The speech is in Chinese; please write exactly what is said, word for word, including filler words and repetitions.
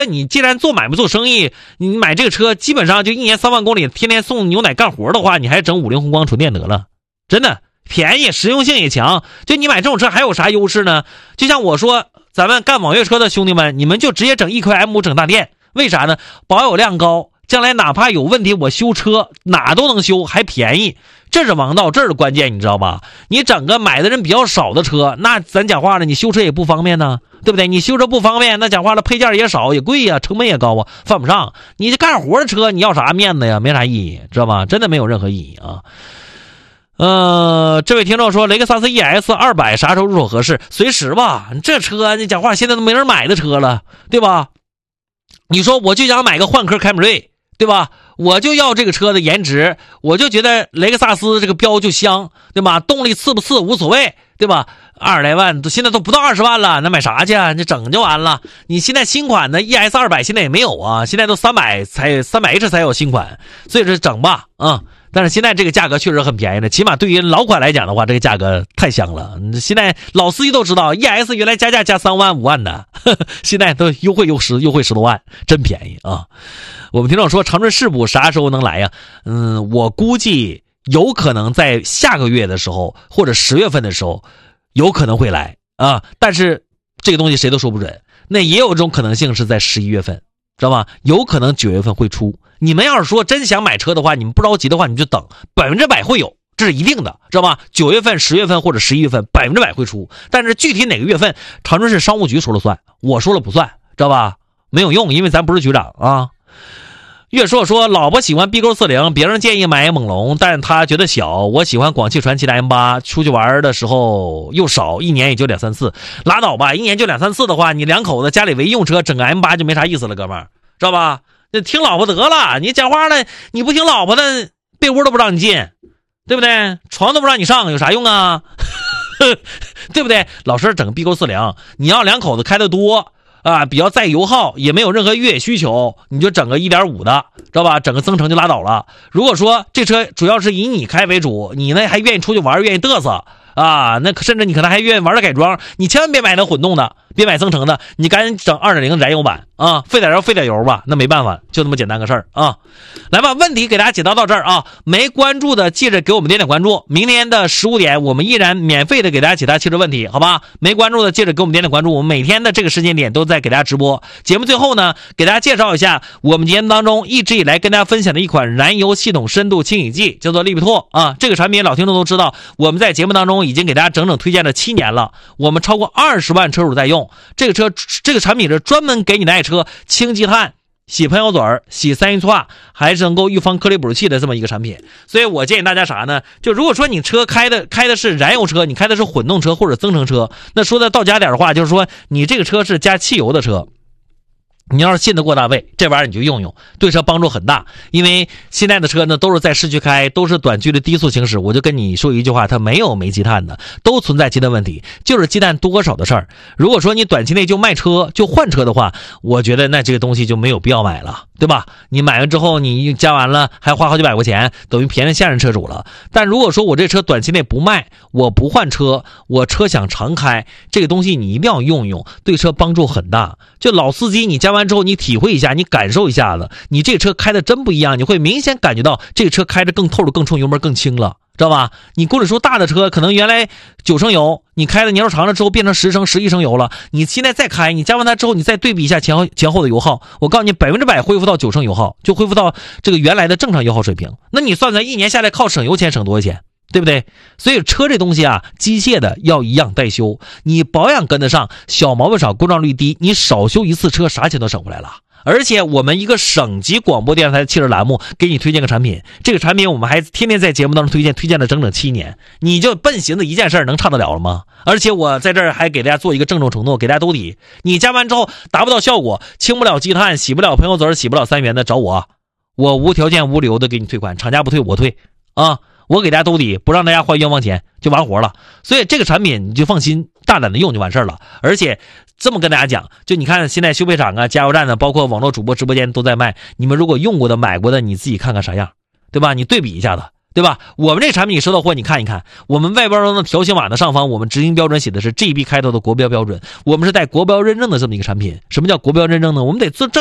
你既然做买卖做生意，你买这个车基本上就一年三万公里，天天送牛奶干活的话，你还整五菱宏光纯电得了，真的便宜，实用性也强。就你买这种车还有啥优势呢？就像我说，咱们干网约车的兄弟们，你们就直接整一块 M 五整大电，为啥呢？保有量高，将来哪怕有问题我修车哪都能修，还便宜，这是王道，这是关键，你知道吧？你整个买的人比较少的车，那咱讲话了，你修车也不方便呢，对不对？你修车不方便，那讲话了，配件也少，也贵呀，成本也高啊，犯不上。你这干活的车，你要啥面子呀？没啥意义，知道吧？真的没有任何意义啊。呃，这位听众说，雷克萨斯 E S 二百啥时候入手合适？随时吧，这车你讲话现在都没人买的车了，对吧？你说我就想买个换壳凯美瑞，对吧？我就要这个车的颜值，我就觉得雷克萨斯这个标就香，对吧？动力次不次无所谓，对吧？二十来万，现在都不到二十万了，那买啥去啊？你整就完了。你现在新款的 E S 二百现在也没有啊，现在都三百才 三百 H 才有新款，所以说整吧啊、嗯。但是现在这个价格确实很便宜的，起码对于老款来讲的话，这个价格太香了。现在老司机都知道 E S 原来加价加三万五万的，呵呵，现在都优惠优十优惠十多万，真便宜啊。我们听众说长春世补啥时候能来呀？嗯，我估计有可能在下个月的时候或者十月份的时候有可能会来啊，但是这个东西谁都说不准。那也有这种可能性是在十一月份，知道吧？有可能九月份会出。你们要是说真想买车的话，你们不着急的话，你就等，百分之百会有，这是一定的，知道吧？九月份、十月份或者十一月份，百分之百会出。但是具体哪个月份，长春市商务局说了算，我说了不算，知道吧？没有用，因为咱不是局长啊。月硕说，老婆喜欢 B 勾四零，别人建议买猛龙，但他觉得小。我喜欢广汽传祺的 M 八，出去玩的时候又少，一年也就两三次，拉倒吧。一年就两三次的话，你两口子家里唯一用车，整个 M 八就没啥意思了，哥们儿，知道吧？那听老婆得了，你讲话了，你不听老婆的，被窝都不让你进，对不对？床都不让你上，有啥用啊？对不对？老师整个 B 勾四零，你要两口子开的多啊，比较在油耗，也没有任何越野需求，你就整个 一点五 的，知道吧？整个增程就拉倒了。如果说这车主要是以你开为主，你呢还愿意出去玩，愿意嘚瑟啊，那甚至你可能还愿意玩的改装，你千万别买那混动的，别买增程的，你赶紧整 二点零 燃油版啊，费点油费点油吧，那没办法，就这么简单个事儿啊。来吧，问题给大家解答到这儿啊，没关注的记着给我们点点关注，明天的十五点我们依然免费的给大家解答汽车问题，好吧？没关注的记着给我们点点关注，我们每天的这个时间点都在给大家直播。节目最后呢，给大家介绍一下我们节目当中一直以来跟大家分享的一款燃油系统深度清洗剂，叫做利比拓啊。这个产品老听众都知道，我们在节目当中已经给大家整整推荐了七年了，我们超过二十万车主在用这个车。这个产品是专门给你的爱车清积碳、洗喷油嘴、洗三元化，还是能够预防颗粒捕入器的这么一个产品。所以我建议大家啥呢？就如果说你车开的开的是燃油车，你开的是混动车或者增程车，那说的到家点的话，就是说你这个车是加汽油的车，你要是信得过大位，这玩意儿你就用用，对车帮助很大。因为现在的车呢都是在市区开，都是短距离低速行驶，我就跟你说一句话，它没有没积碳的，都存在积碳问题，就是积碳多少的事儿。如果说你短期内就卖车就换车的话，我觉得那这个东西就没有必要买了，对吧？你买完之后你加完了还花好几百块钱，等于便宜下人车主了。但如果说我这车短期内不卖，我不换车，我车想常开，这个东西你一定要用用，对车帮助很大。就老司机你加完之后你体会一下，你感受一下子，你这个车开的真不一样，你会明显感觉到这个车开着更透了，更冲油门更轻了，知道吧？你公里数大的车可能原来九升油，你开的年头长了之后变成十升十一升油了，你现在再开，你加完它之后你再对比一下前后前后的油耗，我告诉你百分之百恢复到九升油耗，就恢复到这个原来的正常油耗水平。那你算算一年下来靠省油钱省多少钱，对不对？所以车这东西啊，机械的要一样代修，你保养跟得上，小毛病少，故障率低，你少修一次车啥钱都省回来了。而且我们一个省级广播电视台的汽车栏目给你推荐个产品，这个产品我们还天天在节目当中推荐，推荐了整整七年，你就奔寻思一件事能差得了了吗？而且我在这儿还给大家做一个郑重承诺，给大家兜底，你加完之后达不到效果，清不了积碳，洗不了喷油嘴，洗不了三元的，找我，我无条件无理由的给你退款，厂家不退我退啊，我给大家兜底，不让大家花冤枉钱就完活了。所以这个产品你就放心大胆的用就完事儿了。而且这么跟大家讲，就你看现在修配厂啊、加油站呢，包括网络主播直播间都在卖，你们如果用过的买过的你自己看看啥样，对吧？你对比一下子， 对吧？我们这产品你收到货，你看一看，我们外包装的条形码的上方，我们执行标准写的是 G B 开头的国标标准，我们是带国标认证的这么一个产品。什么叫国标认证呢？我们得做正